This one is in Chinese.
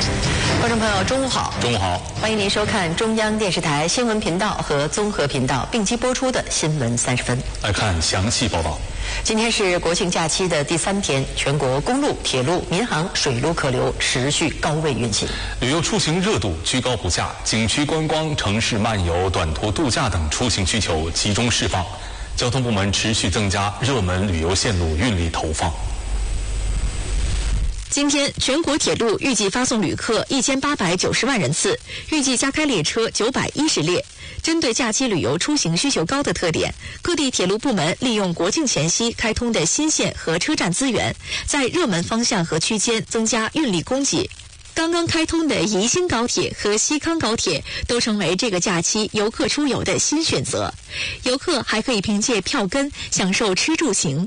观众朋友，中午好！ 中午好， 欢迎您收看中央电视台新闻频道和综合频道并机播出的新闻30分。 来看详细报道。 今天是国庆假期的第3天，全国公路、铁路、民航、水路客流持续高位运行， 旅游出行热度居高不下，景区观光、城市漫游、短途度假等出行需求集中释放。交通部门持续增加热门旅游线路运力投放。 今天，全国铁路预计发送旅客1890万人次，预计加开列车910列。针对假期旅游出行需求高的特点，各地铁路部门利用国庆前夕开通的新线和车站资源，在热门方向和区间增加运力供给。刚刚开通的宜兴高铁和西康高铁都成为这个假期游客出游的新选择。游客还可以凭借票根享受吃住行